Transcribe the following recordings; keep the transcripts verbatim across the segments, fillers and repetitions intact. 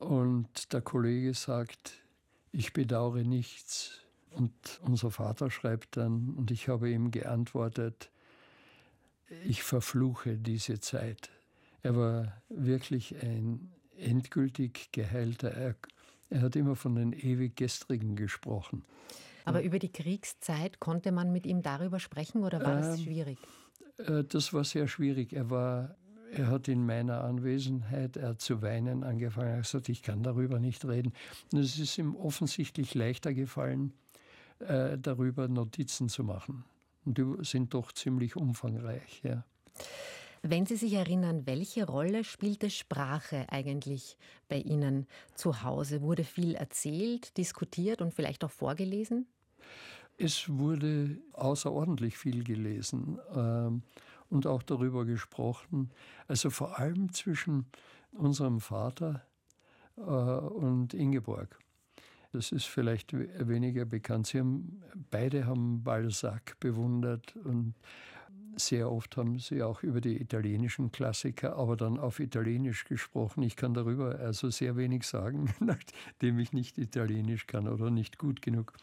Und der Kollege sagt, ich bedauere nichts. Und unser Vater schreibt dann, und ich habe ihm geantwortet, ich verfluche diese Zeit. Er war wirklich ein endgültig geheilter. Er, er hat immer von den ewig Gestrigen gesprochen. Aber über die Kriegszeit konnte man mit ihm darüber sprechen oder war das ähm, schwierig? Äh, das war sehr schwierig. Er war, er hat in meiner Anwesenheit er hat zu weinen angefangen. Er hat gesagt, ich kann darüber nicht reden. Und es ist ihm offensichtlich leichter gefallen, äh, darüber Notizen zu machen. Und die sind doch ziemlich umfangreich, ja. Wenn Sie sich erinnern, welche Rolle spielte Sprache eigentlich bei Ihnen zu Hause? Wurde viel erzählt, diskutiert und vielleicht auch vorgelesen? Es wurde außerordentlich viel gelesen ähm, und auch darüber gesprochen. Also vor allem zwischen unserem Vater äh, und Ingeborg. Das ist vielleicht weniger bekannt. Sie haben, beide haben Balzac bewundert und sehr oft haben sie auch über die italienischen Klassiker, aber dann auf Italienisch gesprochen. Ich kann darüber also sehr wenig sagen, nachdem ich nicht Italienisch kann oder nicht gut genug.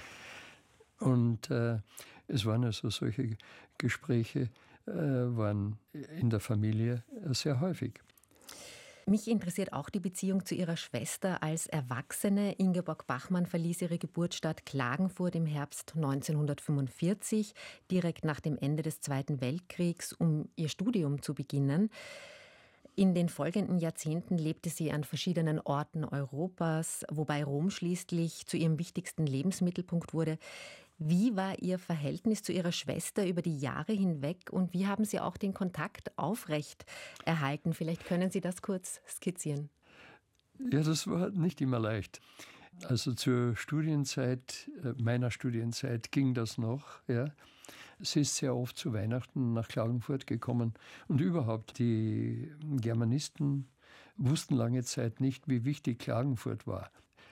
Und äh, es waren also solche Gespräche, äh, waren in der Familie sehr häufig. Mich interessiert auch die Beziehung zu Ihrer Schwester als Erwachsene. Ingeborg Bachmann verließ ihre Geburtsstadt Klagenfurt im Herbst neunzehnhundertfünfundvierzig, direkt nach dem Ende des Zweiten Weltkriegs, um ihr Studium zu beginnen. In den folgenden Jahrzehnten lebte sie an verschiedenen Orten Europas, wobei Rom schließlich zu ihrem wichtigsten Lebensmittelpunkt wurde. Wie war Ihr Verhältnis zu Ihrer Schwester über die Jahre hinweg und wie haben Sie auch den Kontakt aufrecht erhalten? Vielleicht können Sie das kurz skizzieren. Ja, das war nicht immer leicht. Also zur Studienzeit, meiner Studienzeit ging das noch, ja. Sie ist sehr oft zu Weihnachten nach Klagenfurt gekommen. Und überhaupt, die Germanisten wussten lange Zeit nicht, wie wichtig Klagenfurt war.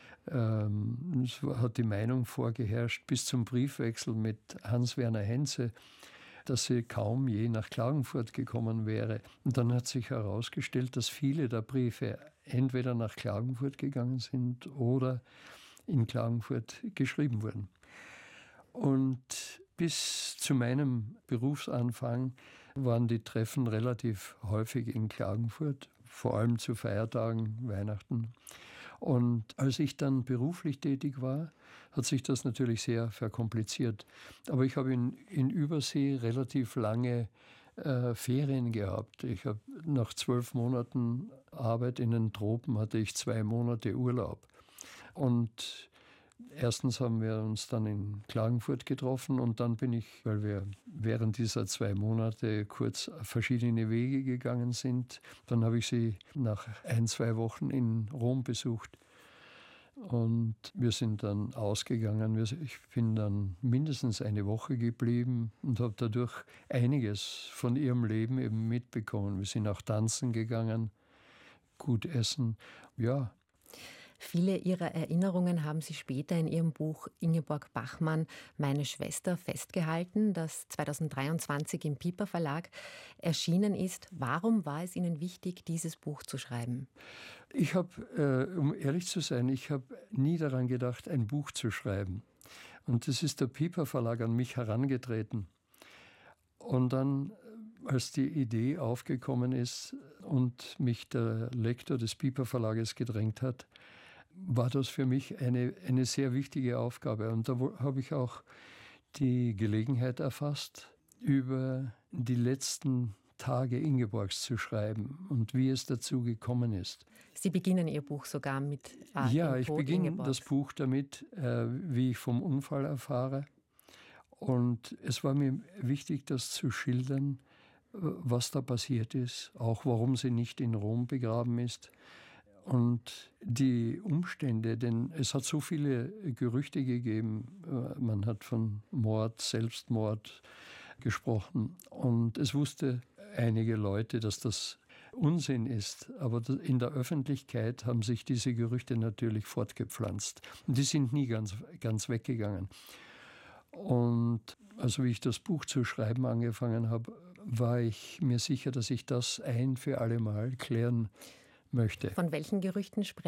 Ähm, es hat die Meinung vorgeherrscht, bis zum Briefwechsel mit Hans-Werner Henze, dass sie kaum je nach Klagenfurt gekommen wäre. Und dann hat sich herausgestellt, dass viele der Briefe entweder nach Klagenfurt gegangen sind oder in Klagenfurt geschrieben wurden. Und bis zu meinem Berufsanfang waren die Treffen relativ häufig in Klagenfurt, vor allem zu Feiertagen, Weihnachten. Und als ich dann beruflich tätig war, hat sich das natürlich sehr verkompliziert. Aber ich habe in, in Übersee relativ lange äh, Ferien gehabt. Ich habe nach zwölf Monaten Arbeit in den Tropen hatte ich zwei Monate Urlaub. Und erstens haben wir uns dann in Klagenfurt getroffen und dann bin ich, weil wir während dieser zwei Monate kurz verschiedene Wege gegangen sind, dann habe ich sie nach ein, zwei Wochen in Rom besucht. Und wir sind dann ausgegangen. Ich bin dann mindestens eine Woche geblieben und habe dadurch einiges von ihrem Leben eben mitbekommen. Wir sind auch tanzen gegangen, gut essen, ja. Viele Ihrer Erinnerungen haben Sie später in Ihrem Buch Ingeborg Bachmann, Meine Schwester, festgehalten, das zweitausenddreiundzwanzig im Piper Verlag erschienen ist. Warum war es Ihnen wichtig, dieses Buch zu schreiben? Ich habe, äh, um ehrlich zu sein, ich habe nie daran gedacht, ein Buch zu schreiben. Und das ist der Piper Verlag an mich herangetreten. Und dann, als die Idee aufgekommen ist und mich der Lektor des Piper Verlages gedrängt hat, war das für mich eine, eine sehr wichtige Aufgabe. Und da habe ich auch die Gelegenheit erfasst, über die letzten Tage Ingeborgs zu schreiben und wie es dazu gekommen ist. Sie beginnen Ihr Buch sogar mit äh, Ja, dem ich Tod beginne Ingeborgs. das Buch damit, äh, wie ich vom Unfall erfahre. Und es war mir wichtig, das zu schildern, was da passiert ist, auch warum sie nicht in Rom begraben ist. Und die Umstände, denn es hat so viele Gerüchte gegeben, man hat von Mord, Selbstmord gesprochen und es wusste einige Leute, dass das Unsinn ist, aber in der Öffentlichkeit haben sich diese Gerüchte natürlich fortgepflanzt und die sind nie ganz, ganz weggegangen. Und also wie ich das Buch zu schreiben angefangen habe, war ich mir sicher, dass ich das ein für alle Mal klären möchte. Von welchen Gerüchten sprechen